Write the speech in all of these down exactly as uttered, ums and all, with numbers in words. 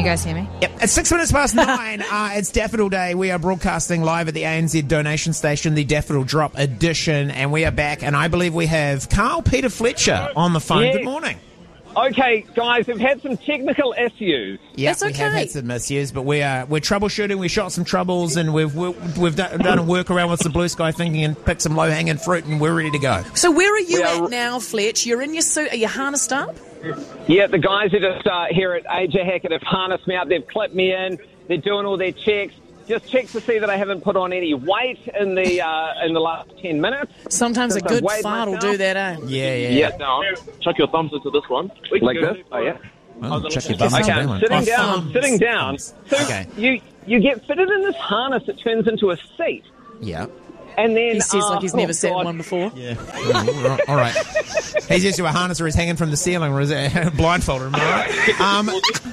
you guys hear me? Yep. It's six minutes past nine. uh, it's Daffodil Day. We are broadcasting live at the A N Z donation station, the Daffodil Drop edition, and we are back. And I believe we have Carl Peter Fletcher on the phone. Yeah. Good morning. Okay, guys, we've had some technical issues. Yeah, That's we have okay. had some issues, but we are we're troubleshooting. We shot some troubles, and we've we've, we've done, done a workaround with some blue sky thinking and picked some low hanging fruit, and we're ready to go. So where are you We at are- now, Fletch? You're in your suit. Are you harnessed up? Yeah, the guys are just uh, here at A J Hackett have harnessed me up. They've clipped me in. They're doing all their checks. Just checks to see that I haven't put on any weight in the uh, in the last ten minutes. Sometimes a Since I've good weighed fart will myself. do that, eh? Yeah, yeah. Yeah. Down. Chuck your thumbs into this one. We can Like go. this? Oh, yeah. Oh, check your bum. Okay, I'm sitting Oh, down. thumbs. Sitting down. So Okay. you you get fitted in this harness that turns into a seat, Yeah. and then He says uh, like he's oh, never sat in God. one before. Yeah. All right. He's used to a harness or he's hanging from the ceiling or is it blindfolded? Am I right? Um,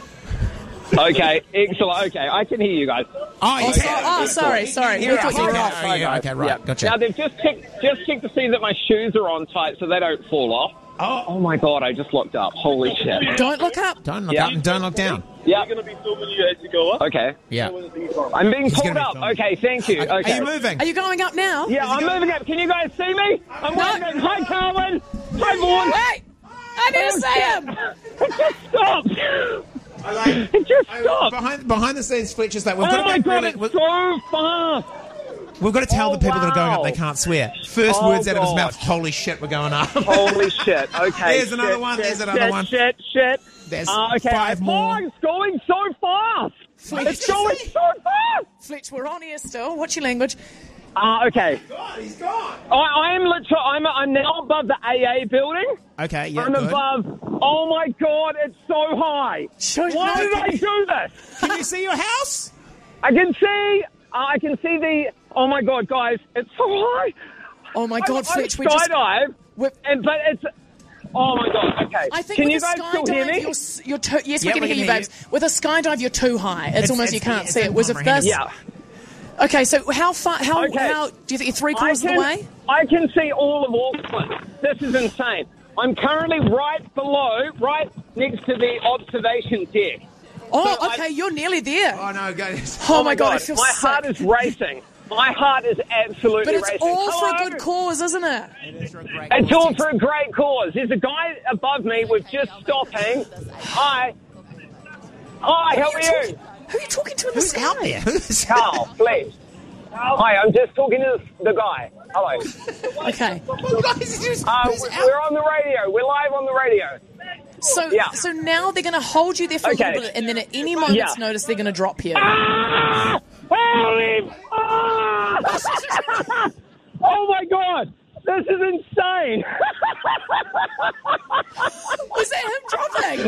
Okay, excellent. Okay, I can hear you guys. oh, you Oh, can- so- oh, sorry, sorry. Yeah, We thought you were okay. off. Oh, yeah, okay, right, Yeah. gotcha. Now they've just checked, just checked to see that my shoes are on tight so they don't fall off. Oh. Oh my God! I just looked up. Holy shit! Don't look up. Don't look Yeah. up and don't look down. Yeah. We're going to be filming you as you go up. Okay. Yeah. I'm being He's pulled gonna be up. filmed. Okay. Thank you. Are Okay. you moving? Are you going up now? Yeah, I'm moving up. Can you guys see me? I'm No. moving. Hi, Carlin. Hi, Vaughan. Wait! I need to see him! It just stopped. I like, It just I- stopped. behind, behind the scenes, Fletcher's like, we've Oh got to my make God! really, It's we've, so fast. we've got to tell Oh, the people that are going up wow. they can't swear. First Oh, words out of his God. mouth, holy shit, we're going up. Holy shit. Okay. There's another shit, one, Shit, there's another shit, one. Shit, shit. There's uh, okay. five oh, more. it's going so fast. It's going so fast. Fletch, we're on here still. What's your language? Uh, okay. God, he's gone. I, I am literally, I'm, I'm now above the A A building. Okay, yeah, I'm good. above, oh my God, it's so high. Show- Why no, did I do this? Can you see your house? I can see, uh, I can see the, oh my God, guys, it's so high. Oh my God, I, Fletch, I we just... skydive, we're- and, but it's, oh my God, okay. I think can with you a guys still hear skydive, me? you're, s- you're too... Yes, Yeah, we can we hear can you, hear babes. With a skydive, you're too high. It's, It's- almost, it's- you can't it's see it. Was it first... incomprehensible. Yeah. Okay, so how far... How, Okay. how... Do you think you're three I quarters of can, the way? I can see all of Auckland. This is insane. I'm currently right below, right next to the observation deck. Oh, So I- okay, you're nearly there. Oh, no, guys. Oh, my God, I feel my sick. heart is racing. My heart is absolutely But it's racing. all for a Hello? good cause, isn't it? It's all for a great cause. There's a guy above me with just stopping. Hi. Hi, how are you? Who are you talking to in the Who's sky? out there? Who's Carl, please. Hi, I'm just talking to the guy. Hello. Okay. Guys, who's- Uh, who's we're out? on the radio. We're live on the radio. So, Yeah. so now they're going to hold you there for a Okay. little bit, and then at any moment's Yeah. notice, they're going to drop you. Ah! Help him! Ah! Oh my God! This is insane! Was that him dropping?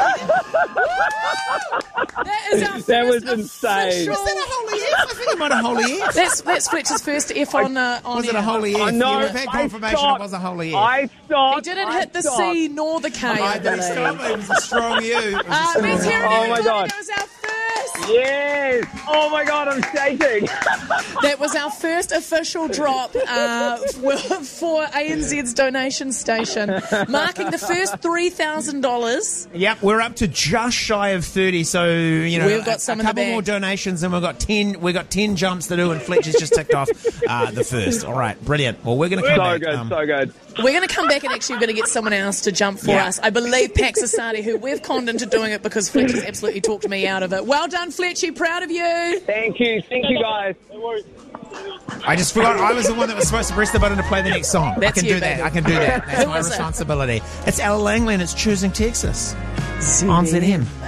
That is our That was first insane. official- Was that a holy F? I think it might have holy F. That's that's Fletcher's first F on uh, on Was it a air. holy F? I know. You've had I confirmation it stopped. was a holy F. I stopped. He didn't I hit the stopped. C nor the K. I I think believe. so. It was a strong U. It was a Uh, strong let's U. hear it, Oh, my everybody. God. That was our first. Yes! Oh my God, I'm shaking. That was our first official drop uh, for, for A N Z's donation station, marking the first three thousand dollars. Yep, we're up to just shy of thirty. So you know, We've got a, some a in the couple bag. more donations, and we've got ten. We've got ten jumps to do, and Fletcher's just ticked off uh, the first. All right, brilliant. Well, we're going to come So back. good, um, so good. We're going to come back and actually we're going to get someone else to jump for Yeah. us. I believe Pax Asadi, who we've conned into doing it because Fletcher's absolutely talked me out of it. Well done, Fletcher. Proud of you. Thank you, thank you guys. I just forgot I was the one that was supposed to press the button to play the next song. That's I can you, do that. baby. I can do that. That's Who my is it? responsibility. It's Ella Langley, and it's Choosing Texas on Z M.